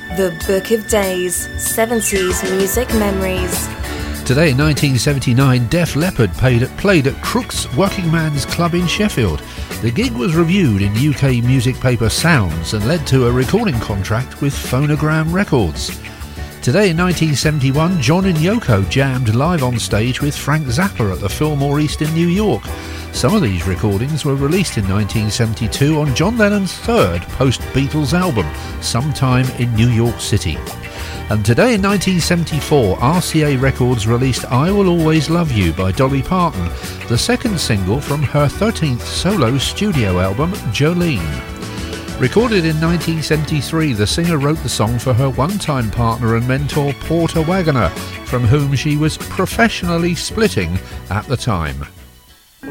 The Book of Days, 70s Music Memories. Today in 1979, Def Leppard played at Crook's Working Man's Club in Sheffield. The gig was reviewed in UK music paper Sounds and led to a recording contract with Phonogram Records. Today in 1971, John and Yoko jammed live on stage with Frank Zappa at the Fillmore East in New York. Some of these recordings were released in 1972 on John Lennon's third post-Beatles album, Sometime in New York City. And today in 1974, RCA Records released I Will Always Love You by Dolly Parton, the second single from her 13th solo studio album, Jolene. Recorded in 1973, the singer wrote the song for her one-time partner and mentor Porter Wagoner, from whom she was professionally splitting at the time.